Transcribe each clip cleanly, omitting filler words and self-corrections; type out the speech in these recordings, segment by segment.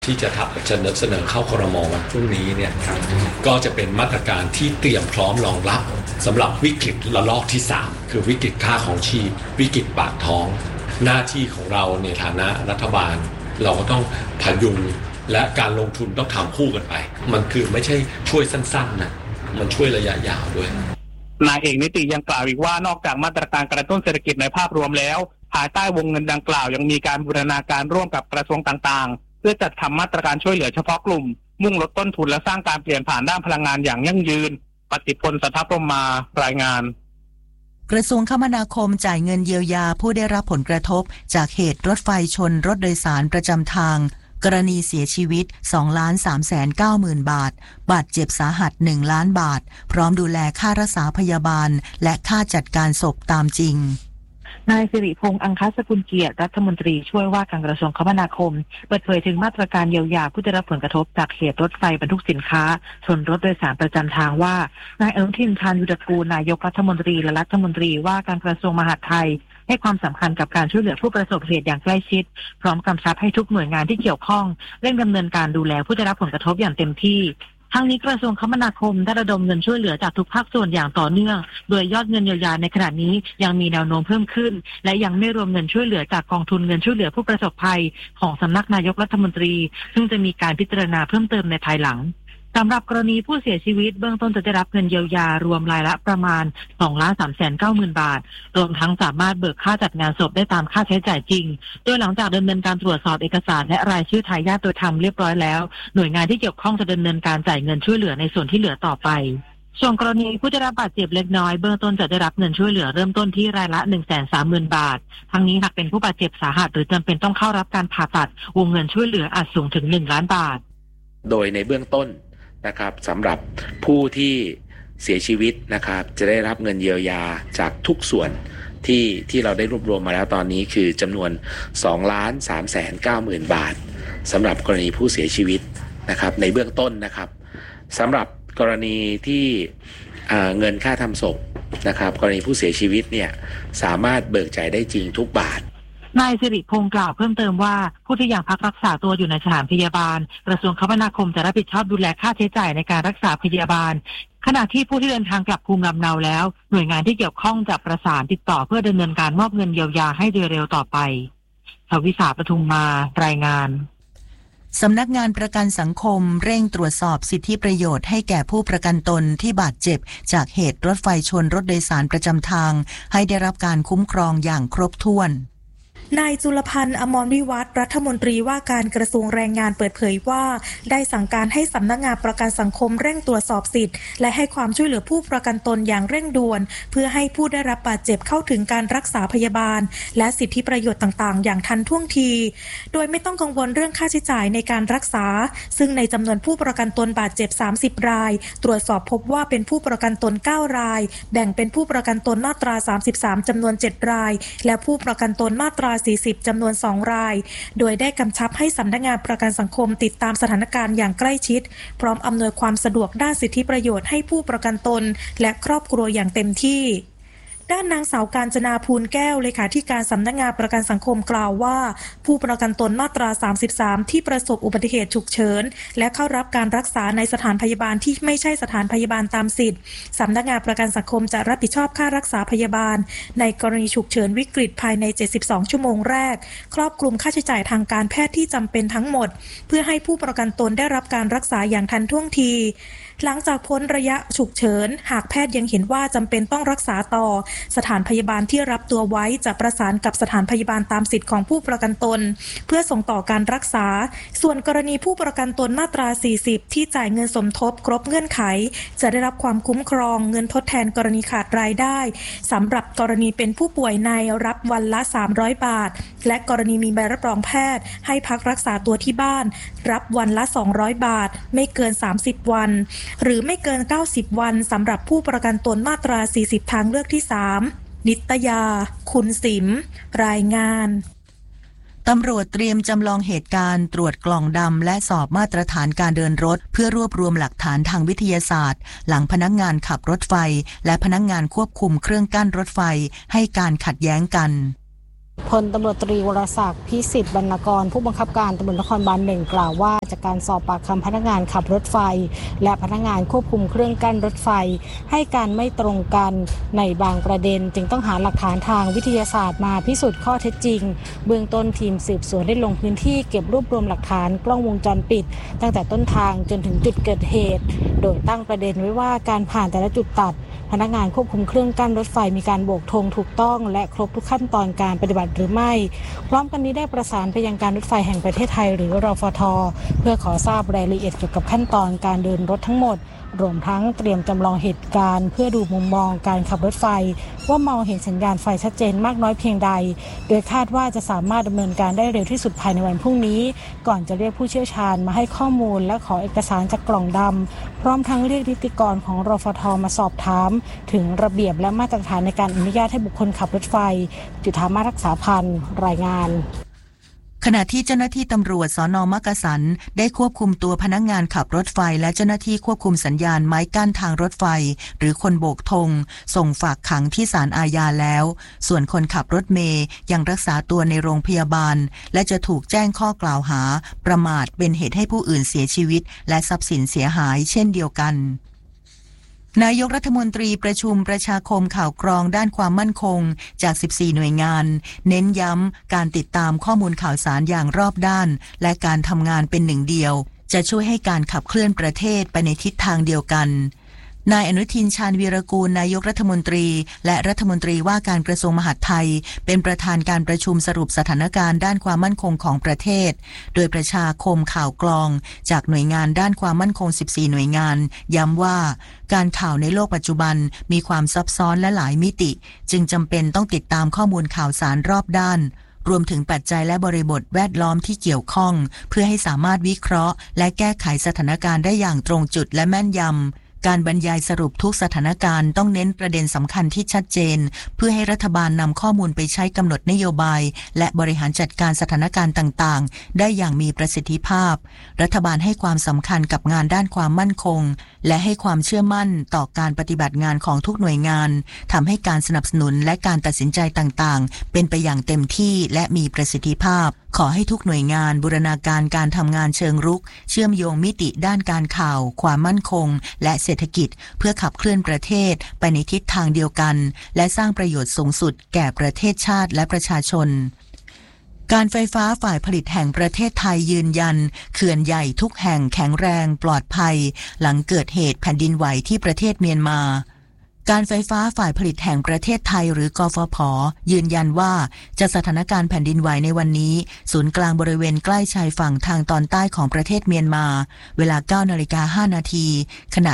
ที่จะเสนอเข้าครม.วันพรุ่งนี้เนี่ยก็จะเป็นมาตรการที่เตรียมพร้อมรองรับสำหรับวิกฤตระลอกที่3คือวิกฤตค่าของชีพวิกฤตปากท้องหน้าที่ของเราในฐานะรัฐบาลเราก็ต้องพยุงและการลงทุนต้องทำคู่กันไปมันคือไม่ใช่ช่วยสั้นๆนะมันช่วยระยะยาวด้วยนายเอกนิติยังกล่าวอีกว่านอกจากมาตรการกระตุ้นเศรษฐกิจในภาพรวมแล้วภายใต้วงเงินดังกล่าวยังมีการบูรณาการร่วมกับกระทรวงต่างๆเพื่อจัดทำมาตรการช่วยเหลือเฉพาะกลุ่มมุ่งลดต้นทุนและสร้างการเปลี่ยนผ่านด้านพลังงานอย่างยั่งยืนปฏิพล สัทธพรหมารายงานกระทรวงคมนาคมจ่ายเงินเยียวยาผู้ได้รับผลกระทบจากเหตุรถไฟชนรถโดยสารประจำทางกรณีเสียชีวิต 2,390,000 บาทบาดเจ็บสาหัส 1 ล้านบาทพร้อมดูแลค่ารักษาพยาบาลและค่าจัดการศพตามจริงนายสิริพงษ์อังคสกุลเกียรติรัฐมนตรีช่วยว่าการกระทรวงคมนาคมเปิดเผยถึงมาตรการเยียวยาผู้ได้รับผลกระทบจากเหตุรถไฟบรรทุกสินค้าชนรถโดยสารประจำทางว่านายอนุทินชาญวิรากูลนายกรัฐมนตรีและรัฐมนตรีว่าการกระทรวงมหาดไทยให้ความสำคัญกับการช่วยเหลือผู้ประสบเหตุอย่างใกล้ชิดพร้อมกำชับให้ทุกหน่วยงานที่เกี่ยวข้องเร่งดำเนินการดูแลผู้ได้รับผลกระทบอย่างเต็มที่ทั้งนี้กระทรวงคมนาคมได้ระดมเงินช่วยเหลือจากทุกภาคส่วนอย่างต่อเนื่องโดยยอดเงินเยียวยาในขณะนี้ยังมีแนวโน้มเพิ่มขึ้นและยังไม่รวมเงินช่วยเหลือจากกองทุนเงินช่วยเหลือผู้ประสบภัยของสำนักนายกรัฐมนตรีซึ่งจะมีการพิจารณาเพิ่มเติมในภายหลังสำหรับกรณีผู้เสียชีวิตเบื้องต้นจะได้รับเงินเยียวยารวมรายละประมาณ 2,390,000 บาทรวมทั้งสามารถเบิกค่าจัดงานศพได้ตามค่าใช้จ่ายจริงโดยหลังจากดำเนินการตรวจสอบเอกสารและรายชื่อทายาทโดยธรรมเรียบร้อยแล้วหน่วยงานที่เกี่ยวข้องจะดำเนินการจ่ายเงินช่วยเหลือในส่วนที่เหลือต่อไปส่วนกรณีผู้ได้รับบาดเจ็บเล็กน้อยเบื้องต้นจะได้รับเงินช่วยเหลือเริ่มต้นที่รายละ 130,000 บาททั้งนี้หากเป็นผู้บาดเจ็บสาหัสหรือจำเป็นต้องเข้ารับการผ่าตัดวงเงินช่วยเหลืออาจสูงถึง1 ล้านบาทโดยในเบื้องต้นนะครับสำหรับผู้ที่เสียชีวิตนะครับจะได้รับเงินเยียวยาจากทุกส่วนที่เราได้รวบรวมมาแล้วตอนนี้คือจำนวน 2,390,000 บาทสำหรับกรณีผู้เสียชีวิตนะครับในเบื้องต้นนะครับสำหรับกรณีที่เงินค่าทำศพนะครับกรณีผู้เสียชีวิตเนี่ยสามารถเบิกจ่ายได้จริงทุกบาทนายสิริพงษ์กล่าวเพิ่มเติมว่าผู้ที่ยังพักรักษาตัวอยู่ในสถานพยาบาลกระทรวงคมนาคมจะรับผิดชอบดูแลค่าใช้จ่ายในการรักษาพยาบาลขณะที่ผู้ที่เดินทางกลับภูมิลำเนาแล้วหน่วยงานที่เกี่ยวข้องจะประสานติดต่อเพื่อดำเนินการมอบเงินเยียวยาให้โดยเร็วต่อไปชวิษา ปทุมมารายงานสำนักงานประกันสังคมเร่งตรวจสอบสิทธิประโยชน์ให้แก่ผู้ประกันตนที่บาดเจ็บจากเหตุรถไฟชนรถโดยสารประจำทางให้ได้รับการคุ้มครองอย่างครบถ้วนนายจุลพันธ์ อมรวิวัฒน์รัฐมนตรีว่าการกระทรวงแรงงานเปิดเผยว่าได้สั่งการให้สำนักงานประกันสังคมเร่งตรวจสอบสิทธิ์และให้ความช่วยเหลือผู้ประกันตนอย่างเร่งด่วนเพื่อให้ผู้ได้รับบาดเจ็บเข้าถึงการรักษาพยาบาลและสิทธิประโยชน์ต่างๆอย่างทันท่วงทีโดยไม่ต้องกังวลเรื่องค่าใช้จ่ายในการรักษาซึ่งในจำนวนผู้ประกันตนบาดเจ็บ30รายตรวจสอบพบว่าเป็นผู้ประกันตน9รายแบ่งเป็นผู้ประกันตนมาตรา33จำนวน7รายและผู้ประกันตนมาตรา40จำนวน2รายโดยได้กำชับให้สำนักงานประกันสังคมติดตามสถานการณ์อย่างใกล้ชิดพร้อมอำนวยความสะดวกด้านสิทธิประโยชน์ให้ผู้ประกันตนและครอบครัวอย่างเต็มที่ด้านนางสาวกาญจนาภูลแก้วเลขาธิการสำนักงานประกันสังคมกล่าวว่าผู้ประกันตนมาตรา33ที่ประสบอุบัติเหตุฉุกเฉินและเข้ารับการรักษาในสถานพยาบาลที่ไม่ใช่สถานพยาบาลตามสิทธิ์สำนักงานประกันสังคมจะรับผิดชอบค่ารักษาพยาบาลในกรณีฉุกเฉินวิกฤตภายใน72ชั่วโมงแรกครอบคลุมค่าใช้จ่ายทางการแพทย์ที่จำเป็นทั้งหมดเพื่อให้ผู้ประกันตนได้รับการรักษาอย่างทันท่วงทีหลังจากพ้นระยะฉุกเฉินหากแพทย์ยังเห็นว่าจำเป็นต้องรักษาต่อสถานพยาบาลที่รับตัวไว้จะประสานกับสถานพยาบาลตามสิทธิ์ของผู้ประกันตนเพื่อส่งต่อการรักษาส่วนกรณีผู้ประกันตนมาตรา40ที่จ่ายเงินสมทบครบเงื่อนไขจะได้รับความคุ้มครองเงินทดแทนกรณีขาดรายได้สำหรับกรณีเป็นผู้ป่วยในรับวันละ300บาทและกรณีมีใบรับรองแพทย์ให้พักรักษาตัวที่บ้านรับวันละ200บาทไม่เกิน30วันหรือไม่เกิน90วันสำหรับผู้ประกันตนมาตรา40ทางเลือกที่3นิตยาคุณสิมรายงานตำรวจเตรียมจำลองเหตุการณ์ตรวจกล่องดำและสอบมาตรฐานการเดินรถเพื่อรวบรวมหลักฐานทางวิทยาศาสตร์หลังพนักงานขับรถไฟและพนักงานควบคุมเครื่องกั้นรถไฟให้การขัดแย้งกันพลตำรวจตรีวรศักดิ์พิสิทธิ์บรรณกรผู้บังคับการตำรวจนครบาล 1กล่าวว่าจากการสอบปากคำพนักงานขับรถไฟและพนักงานควบคุมเครื่องกั้นรถไฟให้การไม่ตรงกันในบางประเด็นจึงต้องหาหลักฐานทางวิทยาศาสตร์มาพิสูจน์ข้อเท็จจริงเบื้องต้นทีมสืบสวนได้ลงพื้นที่เก็บรวบรวมหลักฐานกล้องวงจรปิดตั้งแต่ต้นทางจนถึงจุดเกิดเหตุโดยตั้งประเด็นไว้ว่าการผ่านแต่ละจุดตัดพนักงานควบคุมเครื่องกั้นรถไฟมีการโบกธงถูกต้องและครบทุกขั้นตอนการปฏิบัติหรือไม่พร้อมกันนี้ได้ประสานไปยังการรถไฟแห่งประเทศไทยหรือรฟท.เพื่อขอทราบรายละเอียดเกี่ยวกับขั้นตอนการเดินรถทั้งหมดรวมทั้งเตรียมจำลองเหตุการณ์เพื่อดูมุมมองการขับรถไฟว่ามองเห็นสัญญาณไฟชัดเจนมากน้อยเพียงใดโดยคาดว่าจะสามารถดำเนินการได้เร็วที่สุดภายในวันพรุ่งนี้ก่อนจะเรียกผู้เชี่ยวชาญมาให้ข้อมูลและขอเอกสารจากกล่องดำพร้อมทั้งเรียกนิติกรของรฟท.มาสอบถามถึงระเบียบและมาตรฐานในการอนุญาตให้บุคคลขับรถไฟจุฑามาสรักษาพันธ์รายงานขณะที่เจ้าหน้าที่ตำรวจสน.มักกะสันได้ควบคุมตัวพนักงานขับรถไฟและเจ้าหน้าที่ควบคุมสัญญาณไม้กั้นทางรถไฟหรือคนโบกธงส่งฝากขังที่ศาลอาญาแล้วส่วนคนขับรถเมล์ยังรักษาตัวในโรงพยาบาลและจะถูกแจ้งข้อกล่าวหาประมาทเป็นเหตุให้ผู้อื่นเสียชีวิตและทรัพย์สินเสียหายเช่นเดียวกันนายกรัฐมนตรีประชุมประชาคมข่าวกรองด้านความมั่นคงจาก 14 หน่วยงานเน้นย้ำการติดตามข้อมูลข่าวสารอย่างรอบด้านและการทำงานเป็นหนึ่งเดียวจะช่วยให้การขับเคลื่อนประเทศไปในทิศทางเดียวกันนายอนุทินชาญวีรกูลนายกรัฐมนตรีและรัฐมนตรีว่าการกระทรวงมหาดไทยเป็นประธานการประชุมสรุปสถานการณ์ด้านความมั่นคงของประเทศโดยประชาคมข่าวกรองจากหน่วยงานด้านความมั่นคง 14 หน่วยงานย้ำว่าการข่าวในโลกปัจจุบันมีความซับซ้อนและหลายมิติจึงจำเป็นต้องติดตามข้อมูลข่าวสารรอบด้านรวมถึงปัจจัยและบริบทแวดล้อมที่เกี่ยวข้องเพื่อให้สามารถวิเคราะห์และแก้ไขสถานการณ์ได้อย่างตรงจุดและแม่นยำการบรรยายสรุปทุกสถานการณ์ต้องเน้นประเด็นสำคัญที่ชัดเจนเพื่อให้รัฐบาลนำข้อมูลไปใช้กำหนดนโยบายและบริหารจัดการสถานการณ์ต่างๆได้อย่างมีประสิทธิภาพรัฐบาลให้ความสำคัญกับงานด้านความมั่นคงและให้ความเชื่อมั่นต่อการปฏิบัติงานของทุกหน่วยงานทำให้การสนับสนุนและการตัดสินใจต่างๆเป็นไปอย่างเต็มที่และมีประสิทธิภาพขอให้ทุกหน่วยงานบูรณาการการทำงานเชิงรุกเชื่อมโยงมิติด้านการข่าวความมั่นคงและเศรษฐกิจเพื่อขับเคลื่อนประเทศไปในทิศทางเดียวกันและสร้างประโยชน์สูงสุดแก่ประเทศชาติและประชาชนการไฟฟ้าฝ่ายผลิตแห่งประเทศไทยยืนยันเขื่อนใหญ่ทุกแห่งแข็งแรงปลอดภัยหลังเกิดเหตุแผ่นดินไหวที่ประเทศเมียนมาการไฟฟ้าฝ่ายผลิตแห่งประเทศไทยหรือกฟผ.ยืนยันว่าจากสถานการณ์แผ่นดินไหวในวันนี้ศูนย์กลางบริเวณใกล้ชายฝั่งทางตอนใต้ของประเทศเมียนมาเวลา 9:05 น.ขนาด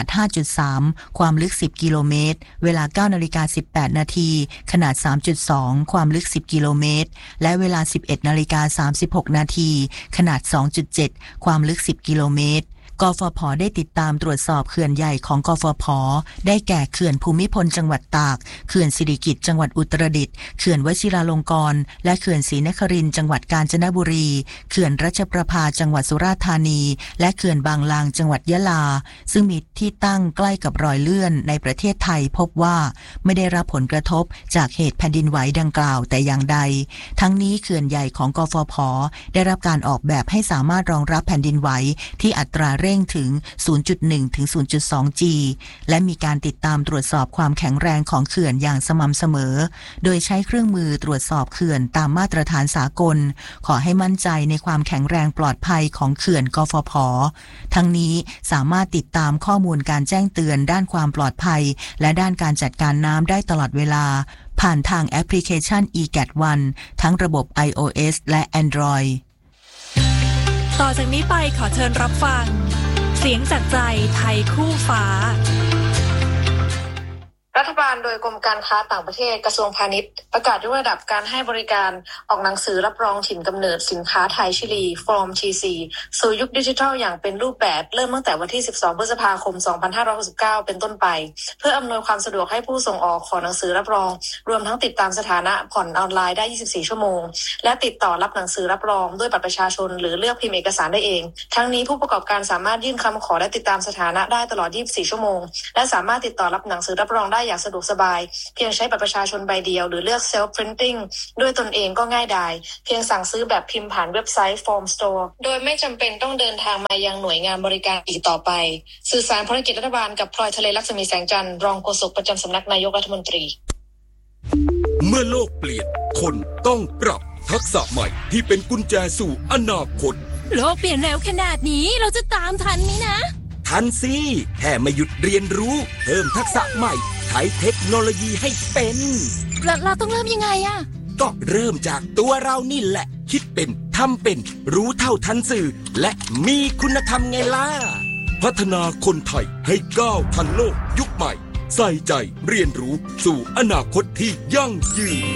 5.3 ความลึก 10 กิโลเมตรเวลา 9:18 น.ขนาด 3.2 ความลึก 10 กิโลเมตรและเวลา 11:36 น.ขนาด 2.7 ความลึก 10 กิโลเมตรกฟผ.ได้ติดตามตรวจสอบเขื่อนใหญ่ของกฟผ.ได้แก่เขื่อนภูมิพลจังหวัดตากเขื่อนสิริกิติ์จังหวัดอุตรดิตถ์เขื่อนวชิราลงกรณ์และเขื่อนศรีนครินทร์จังหวัดกาญจนบุรีเขื่อนรัชประภาจังหวัดสุราษฎร์ธานีและเขื่อนบางลางจังหวัดยะลาซึ่งมีที่ตั้งใกล้กับรอยเลื่อนในประเทศไทยพบว่าไม่ได้รับผลกระทบจากเหตุแผ่นดินไหวดังกล่าวแต่อย่างใดทั้งนี้เขื่อนใหญ่ของกฟผ.ได้รับการออกแบบให้สามารถรองรับแผ่นดินไหวที่อัตราเร่งถึง 0.1 ถึง 0.2 G และมีการติดตามตรวจสอบความแข็งแรงของเขื่อนอย่างสม่ำเสมอโดยใช้เครื่องมือตรวจสอบเขื่อนตามมาตรฐานสากลขอให้มั่นใจในความแข็งแรงปลอดภัยของเขื่อนกฟผ.ทั้งนี้สามารถติดตามข้อมูลการแจ้งเตือนด้านความปลอดภัยและด้านการจัดการน้ำได้ตลอดเวลาผ่านทางแอปพลิเคชัน eGAT1 ทั้งระบบ iOS และ Android ต่อจากนี้ไปขอเชิญรับฟังเสียงจากใจไทยคู่ฟ้ารัฐบาลโดยกรมการค้าต่างประเทศกระทรวงพาณิชย์ประกาศยกระดับการให้บริการออกหนังสือรับรองถิ่นกำเนิดสินค้าไทยชิลี From TC สู่ยุคดิจิทัลอย่างเป็นรูปแบบเริ่มตั้งแต่วันที่12พฤษภาคม2569เป็นต้นไปเพื่ออำนวยความสะดวกให้ผู้ส่งออกขอหนังสือรับรองรวมทั้งติดตามสถานะผ่อนออนไลน์ได้24ชั่วโมงและติดต่อรับหนังสือรับรองด้วยบัตรประชาชนหรือเลือกพิมพ์เอกสารได้เองทั้งนี้ผู้ประกอบการสามารถยื่นคำขอและติดตามสถานะได้ตลอด24ชั่วโมงและสามารถติดต่อรับหนังสือรับรองได้อยากสะดวกสบายเพียงใช้บัตรประชาชนใบเดียวหรือเลือก self printing ด้วยตนเองก็ง่ายดายเพียงสั่งซื้อแบบพิมพ์ผ่านเว็บไซต์ Form Store โดยไม่จำเป็นต้องเดินทางมายังหน่วยงานบริการอีกต่อไปสื่อสารภารกิจรัฐบาลกับพลอยทะเลลักษมีแสงจันทร์รองโฆษกประจำสำนักนายกรัฐมนตรีเมื่อโลกเปลี่ยนคนต้องปรับทักษะใหม่ที่เป็นกุญแจสู่อนาคตโลกเปลี่ยนเร็วขนาดนี้เราจะตามทันไหมนะทันสิแค่ไม่หยุดเรียนรู้เพิ่มทักษะใหม่ใช้เทคโนโลยีให้เป็นเราต้องเริ่มยังไงอะก็เริ่มจากตัวเรานี่แหละคิดเป็นทำเป็นรู้เท่าทันสื่อและมีคุณธรรมไงล่ะพัฒนาคนไทยให้ก้าวทันโลกยุคใหม่ใส่ใจเรียนรู้สู่อนาคตที่ยั่งยืน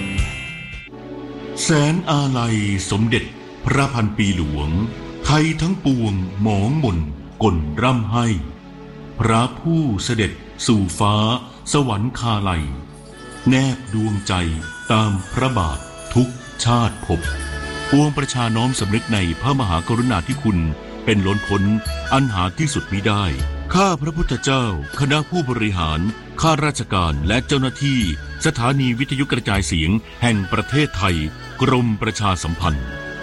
แสนอาลัยสมเด็จพระพันปีหลวงไทยทั้งปวงหมองมนกลร่ำให้พระผู้เสด็จสู่ฟ้าสวรรคาลัยแนบดวงใจตามพระบาททุกชาติภพปวงประชาน้อมสำนึกในพระมหากรุณาธิคุณเป็นล้นพ้นอันหาที่สุดมิได้ข้าพระพุทธเจ้าคณะผู้บริหารข้าราชการและเจ้าหน้าที่สถานีวิทยุกระจายเสียงแห่งประเทศไทยกรมประชาสัมพันธ์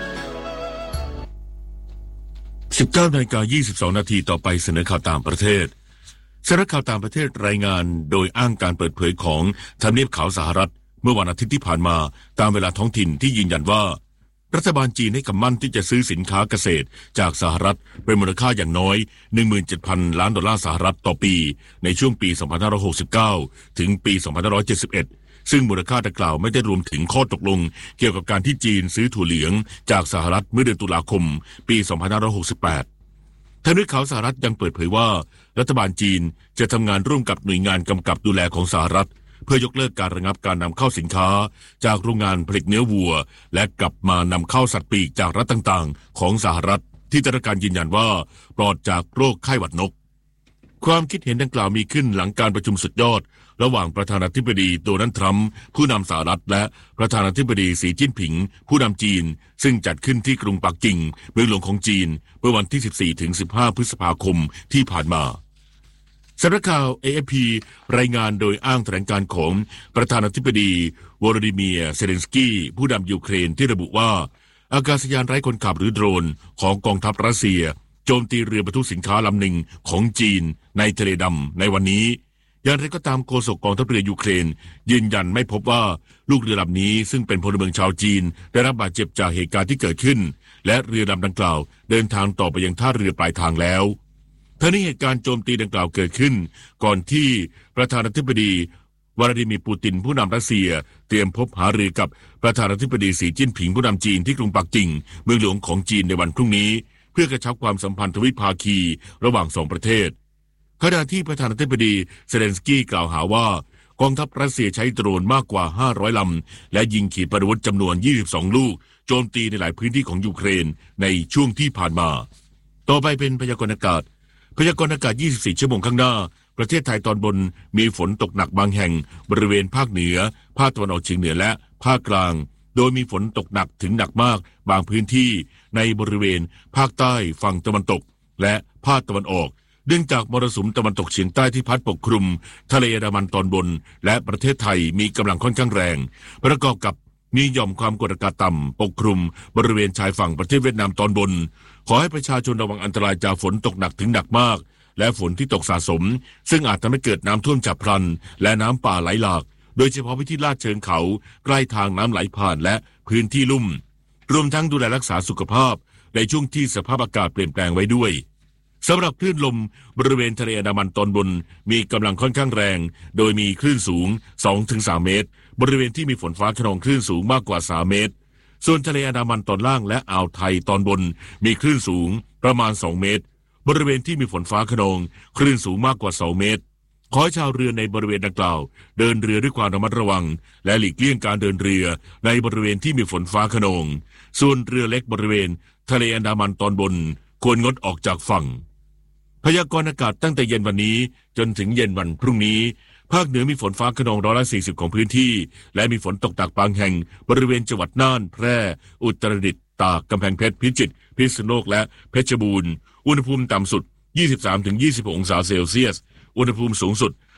19:22 นาทีต่อไปเสนอข่าวต่างประเทศสำนักข่าวต่างประเทศรายงานโดยอ้างการเปิดเผยของทำเนียบขาวสหรัฐเมื่อวันอาทิตย์ที่ผ่านมาตามเวลาท้องถิ่นที่ยืนยันว่ารัฐบาลจีนให้คำมั่นที่จะซื้อสินค้าเกษตรจากสหรัฐเป็นมูลค่าอย่างน้อย 17,000 ล้านดอลลาร์สหรัฐต่อปีในช่วงปี 2569 ถึงปี 2571 ซึ่งมูลค่าดังกล่าวไม่ได้รวมถึงข้อตกลงเกี่ยวกับการที่จีนซื้อถั่วเหลืองจากสหรัฐเมื่อเดือนตุลาคมปี 2568 ทางด้านข่าวสหรัฐยังเปิดเผยว่ารัฐบาลจีนจะทำงานร่วมกับหน่วยงานกำกับดูแลของสหรัฐเพื่อยกเลิกการระงับการนำเข้าสินค้าจากโรงงานผลิตเนื้อวัวและกลับมานำเข้าสัตว์ปีกจากรัฐต่างๆของสหรัฐที่ทางการยืนยันว่าปลอดจากโรคไข้หวัดนกความคิดเห็นดังกล่าวมีขึ้นหลังการประชุมสุดยอดระหว่างประธานาธิบดีโดนัลด์ทรัมป์ผู้นำสหรัฐและประธานาธิบดีสีจิ้นผิงผู้นำจีนซึ่งจัดขึ้นที่กรุงปักกิ่งเมืองหลวงของจีนเมื่อวันที่ 14-15 พฤษภาคมที่ผ่านมาสำนักข่าว AFP รายงานโดยอ้างแถลงการของประธานาธิบดีวลาดิเมียร์เซเลนสกี้ผู้นำยูเครนที่ระบุว่าอากาศยานไร้คนขับหรือโดรนของกองทัพรัสเซียโจมตีเรือบรรทุกสินค้าลำหนึ่งของจีนในทะเลดำในวันนี้อย่างไรก็ตามโฆษกกองทัพเรือยูเครนยืนยันไม่พบว่าลูกเรือลำนี้ซึ่งเป็นพลเมืองชาวจีนได้รับบาดเจ็บจากเหตุการณ์ที่เกิดขึ้นและเรือลำดังกล่าวเดินทางต่อไปยังท่าเรือปลายทางแล้วทั้งนี้เหตุการณ์โจมตีดังกล่าวเกิดขึ้นก่อนที่ประธานาธิบดีวลาดิเมียร์ปูตินผู้นำรัสเซียเตรียมพบหารือกับประธานาธิบดีสีจิ้นผิงผู้นำจีนที่กรุงปักกิ่งเมืองหลวงของจีนในวันพรุ่งนี้เพื่อกระชับความสัมพันธ์ทวิภาคีระหว่างสองประเทศขณะที่ประธานาธิบดีเซเลนสกี้กล่าวหาว่ากองทัพรัสเซียใช้โดรนมากกว่า500ลำและยิงขีปนาวุธจำนวน22ลูกโจมตีในหลายพื้นที่ของยูเครนในช่วงที่ผ่านมาต่อไปเป็นพยากรณ์อากาศ24 ชั่วโมงข้างหน้าประเทศไทยตอนบนมีฝนตกหนักบางแห่งบริเวณภาคเหนือภาคตะวันออกเฉียงเหนือและภาคกลางโดยมีฝนตกหนักถึงหนักมากบางพื้นที่ในบริเวณภาคใต้ฝั่งตะวันตกและภาคตะวันออกเนื่องจากมรสุมตะวันตกเฉียงใต้ที่พัดปกคลุมทะเลอันดามันตอนบนและประเทศไทยมีกำลังค่อนข้างแรงประกอบกับมีหย่อมความกดอากาศต่ำปกคลุมบริเวณชายฝั่งประเทศเวียดนามตอนบนขอให้ประชาชนระวังอันตรายจากฝนตกหนักถึงหนักมากและฝนที่ตกสะสมซึ่งอาจทำให้เกิดน้ำท่วมฉับพลันและน้ำป่าไหลหลากโดยเฉพาะพื้นที่ลาดเชิงเขาใกล้ทางน้ำไหลผ่านและพื้นที่ลุ่มรวมทั้งดูแลรักษาสุขภาพในช่วงที่สภาพอากาศเปลี่ยนแปลงไว้ด้วยสำหรับคลื่นลมบริเวณทะเลอันดามันตอนบนมีกำลังค่อนข้างแรงโดยมีคลื่นสูง 2-3 เมตรบริเวณที่มีฝนฟ้าคะนองคลื่นสูงมากกว่า3เมตรส่วนทะเลอันดามันตอนล่างและอ่าวไทยตอนบนมีคลื่นสูงประมาณ2เมตรบริเวณที่มีฝนฟ้าคะนองคลื่นสูงมากกว่า2เมตรขอให้ชาวเรือในบริเวณดังกล่าวเดินเรือด้วยความระมัดระวังและหลีกเลี่ยงการเดินเรือในบริเวณที่มีฝนฟ้าคะนองส่วนเรือเล็กบริเวณทะเลอันดามันตอนบนควรงดออกจากฝั่งพยากรณ์อากาศตั้งแต่เย็นวันนี้จนถึงเย็นวันพรุ่งนี้ภาคเหนือมีฝนฟ้าคะนอง140ของพื้นที่และมีฝนตกหนักบางแห่งบริเวณจังหวัดน่านแพร่อุตรดิตถ์ตากกำแพงเพชรพิจิตรพิษณุโลกและเพชรบูรณ์อุณหภูมิต่ำสุด 23-26 องศาเซลเซียสอุณหภูมิสูงสุด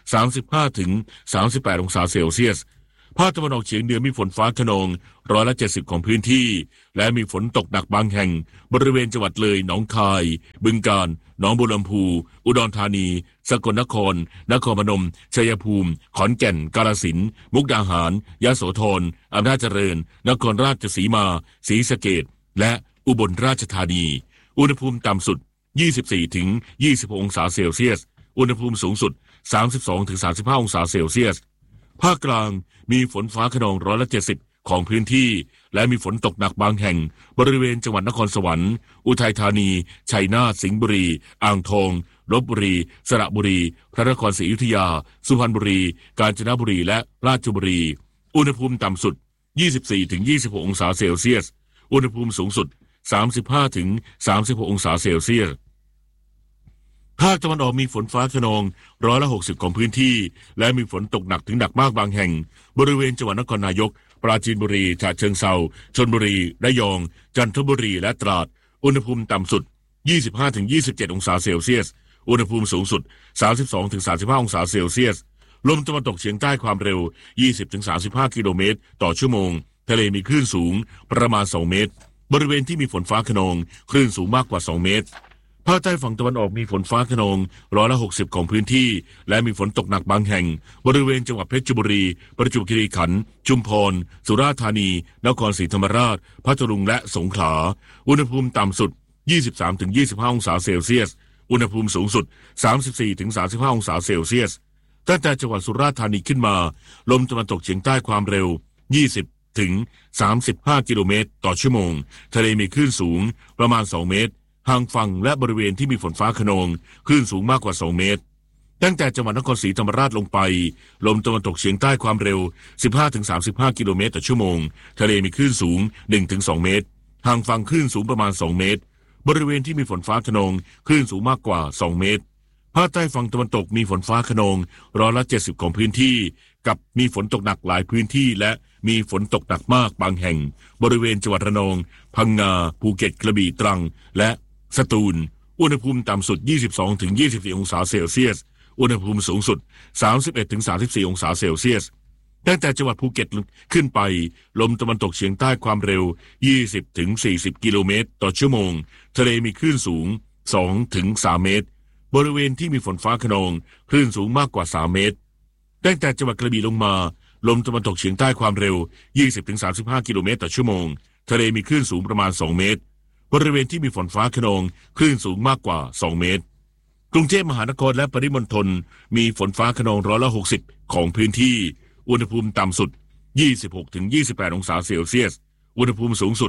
35ถึง38องศาเซลเซียสภาคตะวันออกเฉียงเหนือมีฝนฟ้าคะนอง70%ของพื้นที่และมีฝนตกหนักบางแห่งบริเวณจังหวัดเลยหนองคายบึงกาฬหนองบัวลำพูอุดรธานีสกลนครนครพนมชัยภูมิขอนแก่นกาฬสินธุ์มุกดาหารยโสธรอำนาจเจริญนครราชสีมาศรีสะเกษและอุบลราชธานีอุณหภูมิต่ำสุด24ถึง26องศาเซลเซียสอุณหภูมิสูงสุด32ถึง35องศาเซลเซียสภาคกลางมีฝนฟ้าคะนอง70%ของพื้นที่และมีฝนตกหนักบางแห่งบริเวณจังหวัดนครสวรรค์อุทัยธานีชัยนาทสิงห์บุรีอ่างทองลพบุรีสระบุรีพระนครศรีอยุธยาสุพรรณบุรีกาญจนบุรีและราชบุรีอุณหภูมิต่ำสุด24ถึง26องศาเซลเซียสอุณหภูมิสูงสุด35ถึง36องศาเซลเซียสภาคตะวันออกมีฝนฟ้าคะนอง60%ของพื้นที่และมีฝนตกหนักถึงหนักมากบางแห่งบริเวณจังหวัดนครนายกปราจีนบุรีฉะเชิงเทราชลบุรีระยองจันทบุรีและตราดอุณหภูมิต่ำสุด25ถึง27องศาเซลเซียสอุณหภูมิสูงสุด32ถึง35องศาเซลเซียสลมตะวันตกเฉียงใต้ความเร็ว20ถึง35กิโลเมตรต่อชั่วโมงทะเลมีคลื่นสูงประมาณ2เมตรบริเวณที่มีฝนฟ้าคะนองคลื่นสูงมากกว่า2เมตรภาคใต้ฝั่งตะวันออกมีฝนฟ้าคะนอง60%ของพื้นที่และมีฝนตกหนักบางแห่งบริเวณจังหวัดเพชรบุรีประจวบคีรีขันธ์ชุมพรสุราษฎร์ธานีนครศรีธรรมราชพัทลุงและสงขลาอุณหภูมิต่ำสุด23ถึง25องศาเซลเซียสอุณหภูมิสูงสุด34ถึง35องศาเซลเซียสตั้งแต่จังหวัดสุราษฎร์ธานีขึ้นมาลมตะวันตกเฉียงใต้ความเร็ว20ถึง35กิโลเมตรต่อชั่วโมงทะเลมีคลื่นสูงประมาณ2เมตรห่างฝั่งและบริเวณที่มีฝนฟ้าคะนองคลื่นสูงมากกว่า2เมตรตั้งแต่จังหวัดนครศรีธรรมราชลงไปลมตะวันตกเฉียงใต้ความเร็ว 15-35 กิโลเมตรต่อชั่วโมงทะเลมีคลื่นสูง 1-2 เมตรห่างฝั่งคลื่นสูงประมาณ2เมตรบริเวณที่มีฝนฟ้าคะนองคลื่นสูงมากกว่า2เมตรภาคใต้ฝั่งตะวันตกมีฝนฟ้าคะนอง70%ของพื้นที่กับมีฝนตกหนักหลายพื้นที่และมีฝนตกหนักมากบางแห่งบริเวณจังหวัดระนองพังงาภูเก็ตกระบี่ตรังและสตูลอุณหภูมิต่ำสุด 22-24 องศาเซลเซียสอุณหภูมิสูงสุด 31-34 องศาเซลเซียสตั้งแต่จังหวัดภูเก็ตขึ้นไปลมตะวันตกเฉียงใต้ความเร็ว 20-40 กิโลเมตรต่อชั่วโมงทะเลมีคลื่นสูง 2-3 เมตรบริเวณที่มีฝนฟ้าคะนองคลื่นสูงมากกว่า3เมตรตั้งแต่จังหวัดกระบี่ลงมาลมตะวันตกเฉียงใต้ความเร็ว 20-35 กิโลเมตรต่อชั่วโมงทะเลมีคลื่นสูงประมาณ2เมตรบริเวณที่มีฝนฟ้าคะนองคลื่นสูงมากกว่า2เมตรกรุงเทพมหานครและปริมณฑลมีฝนฟ้าคะนอง60%ของพื้นที่อุณหภูมิต่ำสุด 26-28 องศาเซลเซียสอุณหภูมิสูงสุด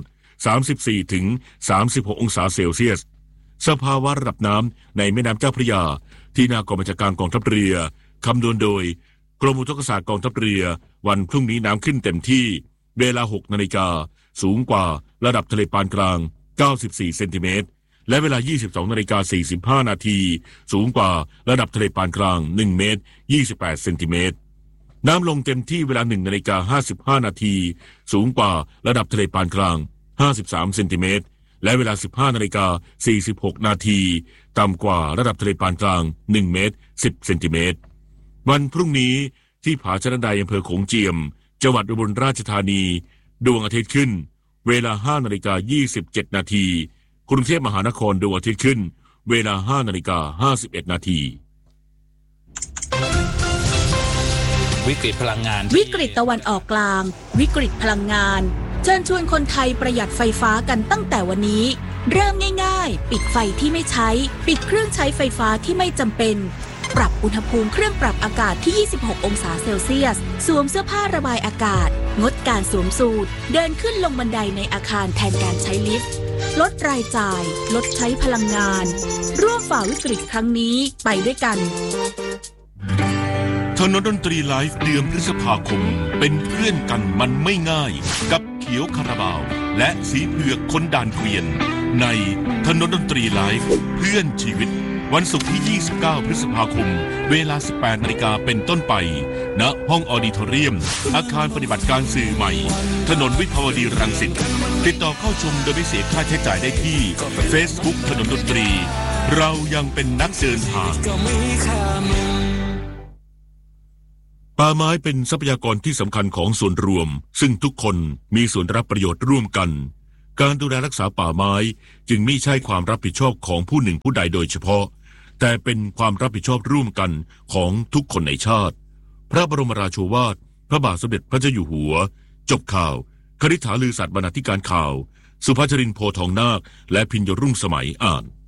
34-36 องศาเซลเซียสสภาวะระดับน้ำในแม่น้ำเจ้าพระยาที่หน้ากองบัญชาการกองทัพเรือคำนวณโดยกรมอุทกศาสตร์กองทัพเรือวันพรุ่งนี้น้ำขึ้นเต็มที่เวลา 6 นาฬิกาสูงกว่าระดับทะเลปานกลาง94 เซนติเมตรและเวลา 22:45 นาทีสูงกว่าระดับทะเลปานกลาง1 เมตร 28 เซนติเมตรน้ำลงเต็มที่เวลา 1:55 นาทีสูงกว่าระดับทะเลปานกลาง53 เซนติเมตรและเวลา 15:46 นาทีต่ำกว่าระดับทะเลปานกลาง1 เมตร 10 เซนติเมตรวันพรุ่งนี้ที่ผาชะไดอำเภอโขงเจียมจังหวัดอุบลราชธานีดวงอาทิตย์ขึ้นเวลา 5:27 นาทีกรุงเทพมหานครดวงอาทิตย์ขึ้นเวลา 5:51 นาทีวิกฤตพลังงานวิกฤตตะวันออกกลางวิกฤตพลังงานเชิญชวนคนไทยประหยัดไฟฟ้ากันตั้งแต่วันนี้เริ่มง่ายๆปิดไฟที่ไม่ใช้ปิดเครื่องใช้ไฟฟ้าที่ไม่จำเป็นปรับอุณหภูมิเครื่องปรับอากาศที่ 26 องศาเซลเซียสสวมเสื้อผ้าระบายอากาศงดการสวมสูทเดินขึ้นลงบันไดในอาคารแทนการใช้ลิฟต์ลดรายจ่ายลดใช้พลังงานร่วมฝ่าวิกฤตครั้งนี้ไปด้วยกันถนนดนตรีไลฟ์เดือนพฤษภาคมเป็นเพื่อนกันมันไม่ง่ายกับเขียวคาราบาวและสีเผือกคนด่านเกวียนในถนนดนตรีไลฟ์เพื่อนชีวิตวันศุกร์ที่ 29 พฤษภาคมเวลา 18 นาฬิกาเป็นต้นไปณห้องออดิทอเรียมอาคารปฏิบัติการสื่อใหม่ถนนวิภาวดีรังสิตติดต่อเข้าชมโดยไม่เสียค่าใช้จ่ายได้ที่ Facebook ถนนดนตรีเรายังเป็นนักเดินทางป่าไม้เป็นทรัพยากรที่สำคัญของส่วนรวมซึ่งทุกคนมีส่วนรับประโยชน์ร่วมกันการดูแลรักษาป่าไม้จึงไม่ใช่ความรับผิดชอบของผู้หนึ่งผู้ใดโดยเฉพาะแต่เป็นความรับผิดชอบร่วมกันของทุกคนในชาติพระบรมราโชวาทพระบาทสมเด็จพระเจ้าอยู่หัวจบข่าวคฤษฐาลือสัตย์บรรณาธิการข่าวสุภาชรินทร์โพทองนาคและพิญญรุ่งสมัยอ่าน